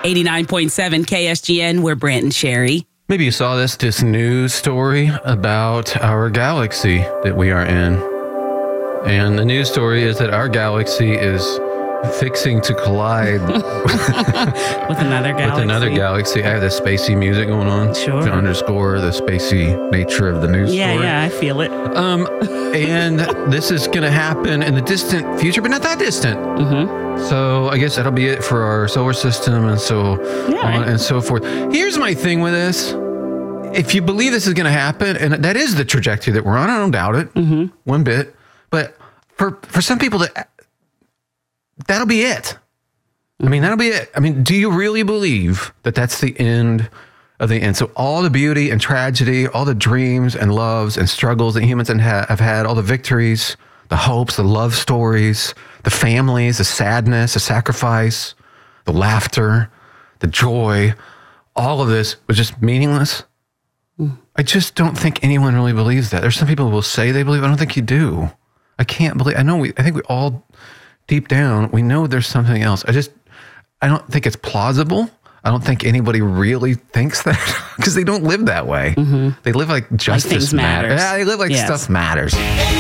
89.7 KSGN, we're Brant and Sherry. Maybe you saw this news story about our galaxy that we are in. And the news story is that our galaxy is fixing to collide with another galaxy. I have this spacey music going on to underscore the spacey nature of the news story. Yeah, I feel it. And this is going to happen in the distant future, but not that distant. Mm-hmm. So I guess that'll be it for our solar system and so on and so forth. Here's my thing with this. If you believe this is going to happen, and that is the trajectory that we're on, I don't doubt it one bit. But for some people, that'll be it. I mean, that'll be it. I mean, do you really believe that that's the end of the end? So all the beauty and tragedy, all the dreams and loves and struggles that humans have had, all the victories, the hopes, the love stories, the families, the sadness, the sacrifice, the laughter, the joy, all of this was just meaningless? I just don't think anyone really believes that. There's some people who will say they believe. I don't think you do. I can't believe. I think we all, deep down, we know there's something else. I don't think it's plausible. I don't think anybody really thinks that because they don't live that way. Mm-hmm. They live like justice like things matters. Yeah, they live like stuff matters.